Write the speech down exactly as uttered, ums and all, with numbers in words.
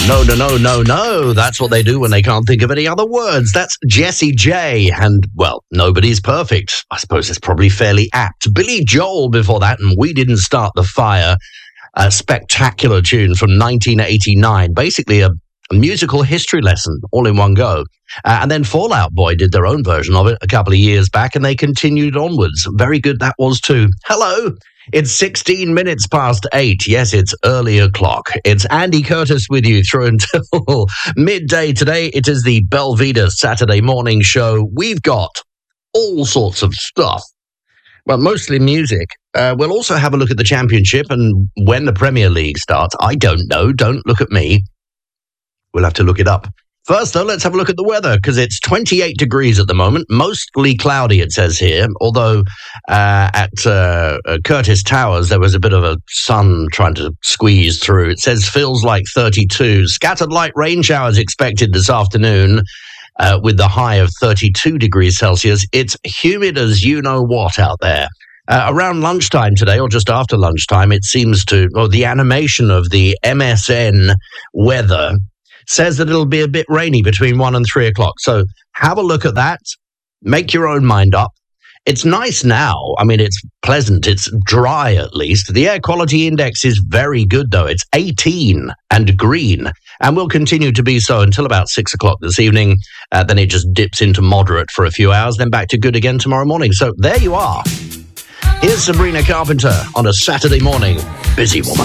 No, no, no, no, no. That's what they do when they can't think of any other words. That's Jessie J. And, well, nobody's perfect. I suppose it's probably fairly apt. Billy Joel before that, and We Didn't Start the Fire. A spectacular tune from nineteen eighty-nine. Basically a, a musical history lesson all in one go. Uh, and then Fall Out Boy did their own version of it a couple of years back, and they continued onwards. Very good that was too. Hello. It's sixteen minutes past eight. Yes, it's early o'clock. It's Andy Curtis with you through until midday today. It is the Belvedere Saturday morning show. We've got all sorts of stuff. Well, mostly music. Uh, we'll also have a look at the Championship and when the Premier League starts. I don't know. Don't look at me. We'll have to look it up. First, though, let's have a look at the weather, because it's twenty-eight degrees at the moment, mostly cloudy, it says here, although uh, at uh, uh, Curtis Towers, there was a bit of a sun trying to squeeze through. It says feels like thirty-two. Scattered light rain showers expected this afternoon uh, with the high of thirty-two degrees Celsius. It's humid as you-know-what out there. Uh, around lunchtime today, or just after lunchtime, it seems to, or the animation of the M S N weather says that it'll be a bit rainy between one and three o'clock. So have a look at that. Make your own mind up. It's nice now. I mean, it's pleasant. It's dry, at least. The air quality index is very good, though. It's eighteen and green, and will continue to be so until about six o'clock this evening. Uh, then it just dips into moderate for a few hours, then back to good again tomorrow morning. So there you are. Here's Sabrina Carpenter on a Saturday morning. Busy woman.